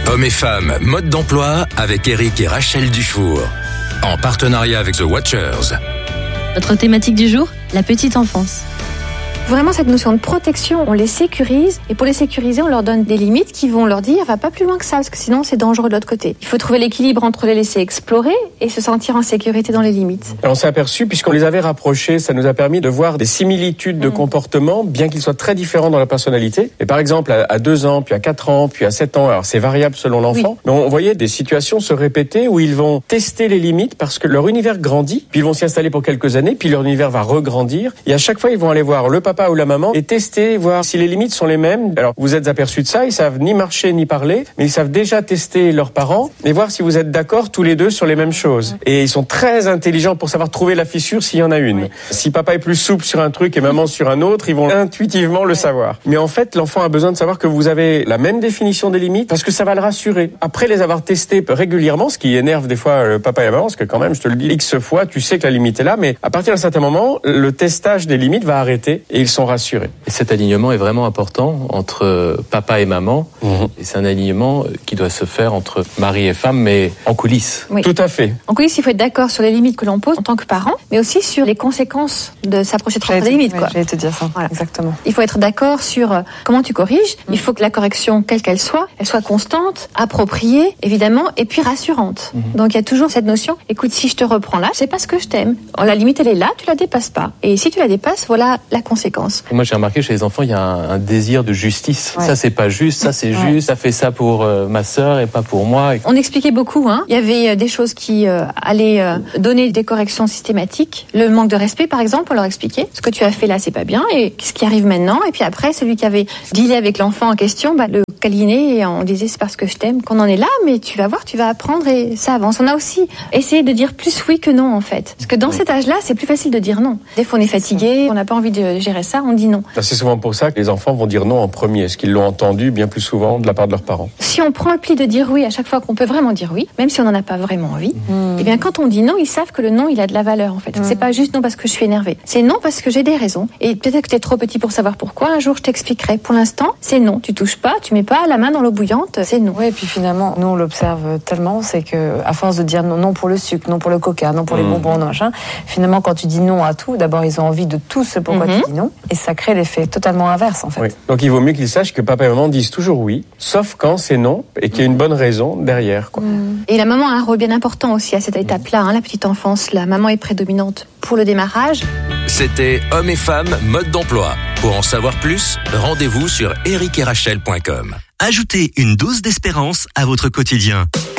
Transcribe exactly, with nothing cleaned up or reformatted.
Hommes et femmes, mode d'emploi avec Eric et Rachel Dufour. En partenariat avec The Watchers. Notre thématique du jour, la petite enfance. Vraiment, cette notion de protection, on les sécurise. Et pour les sécuriser, on leur donne des limites qui vont leur dire, va pas plus loin que ça, parce que sinon, c'est dangereux de l'autre côté. Il faut trouver l'équilibre entre les laisser explorer et se sentir en sécurité dans les limites. Alors, on s'est aperçu, puisqu'on les avait rapprochés, ça nous a permis de voir des similitudes de mmh. comportement, bien qu'ils soient très différents dans la personnalité. Et par exemple, à deux ans, puis à quatre ans, puis à sept ans, alors c'est variable selon l'enfant, oui. mais on voyait des situations se répéter où ils vont tester les limites parce que leur univers grandit, puis ils vont s'y installer pour quelques années, puis leur univers va regrandir. Et à chaque fois, ils vont aller voir le papa ou la maman et tester, voir si les limites sont les mêmes. Alors, vous êtes aperçus de ça, ils savent ni marcher ni parler, mais ils savent déjà tester leurs parents et voir si vous êtes d'accord tous les deux sur les mêmes choses. Et ils sont très intelligents pour savoir trouver la fissure s'il y en a une. Oui. Si papa est plus souple sur un truc et maman sur un autre, ils vont intuitivement le savoir. Mais en fait, l'enfant a besoin de savoir que vous avez la même définition des limites parce que ça va le rassurer. Après les avoir testés régulièrement, ce qui énerve des fois le papa et la maman, parce que quand même, je te le dis, X fois, tu sais que la limite est là, mais à partir d'un certain moment, le testage des limites va arrêter et ils sont rassurés. Et cet alignement est vraiment important entre papa et maman. Mmh. Et c'est un alignement qui doit se faire entre mari et femme, mais en coulisses. Oui. Tout à fait. En coulisses, il faut être d'accord sur les limites que l'on pose en tant que parent, mais aussi sur les conséquences de s'approcher trop près des limites. Oui, quoi. J'allais te dire ça. Voilà. Exactement. Il faut être d'accord sur euh, comment tu corriges. Mmh. Il faut que la correction, quelle qu'elle soit, elle soit constante, appropriée, évidemment, et puis rassurante. Mmh. Donc il y a toujours cette notion, écoute, si je te reprends là, c'est parce que je t'aime. La limite, elle est là, tu la dépasses pas. Et si tu la dépasses, voilà la conséquence. Moi, j'ai remarqué chez les enfants, il y a un, un désir de justice. Ouais. Ça, c'est pas juste, ça, c'est ouais. juste, ça fait ça pour euh, ma sœur et pas pour moi. On expliquait beaucoup, hein. Il y avait des choses qui euh, allaient euh, donner des corrections systématiques. Le manque de respect, par exemple, on leur expliquait. Ce que tu as fait là, c'est pas bien, et qu'est-ce qui arrive maintenant? Et puis après, celui qui avait dealé avec l'enfant en question, bah, le câliner, et on disait, c'est parce que je t'aime qu'on en est là, mais tu vas voir, tu vas apprendre et ça avance. On a aussi essayé de dire plus oui que non, en fait. Parce que dans cet âge-là, c'est plus facile de dire non. Des fois, on est fatigué, on n'a pas envie de gérer ça, on dit non. C'est souvent pour ça que les enfants vont dire non en premier, parce qu'ils l'ont entendu bien plus souvent de la part de leurs parents. Si on prend le pli de dire oui à chaque fois qu'on peut vraiment dire oui, même si on n'en a pas vraiment envie, mmh. et bien quand on dit non, ils savent que le non, il a de la valeur en fait. Mmh. C'est pas juste non parce que je suis énervée. C'est non parce que j'ai des raisons. Et peut-être que tu es trop petit pour savoir pourquoi. Un jour, je t'expliquerai. Pour l'instant, c'est non. Tu touches pas, tu mets pas la main dans l'eau bouillante, c'est non. Oui, et puis finalement, nous on l'observe tellement, c'est que à force de dire non, non pour le sucre, non pour le coca, non pour mmh. les bonbons, non machin, finalement quand tu dis non à tout, d'abord ils ont envie de tout ce pourquoi mmh. tu dis non, et ça crée l'effet totalement inverse en fait. Oui. Donc il vaut mieux qu'ils sachent que papa et maman disent toujours oui, sauf quand c'est non et qu'il y a une bonne raison derrière. Quoi. Mmh. Et la maman a un rôle bien important aussi à cette étape-là, hein, la petite enfance. La maman est prédominante pour le démarrage. C'était Hommes et femmes, mode d'emploi. Pour en savoir plus, rendez-vous sur eric et rachel point com. Ajoutez une dose d'espérance à votre quotidien.